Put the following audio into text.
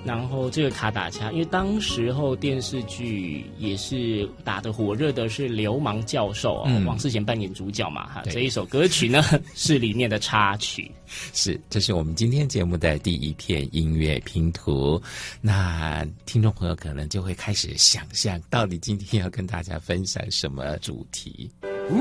然后这个卡打恰，因为当时候电视剧也是打得火热的是流氓教授王世贤扮演主角嘛，这一首歌曲呢是里面的插曲。 是，这是我们今天节目的第一片音乐拼图。那听众朋友可能就会开始想象，到底今天要跟大家分享什么主题。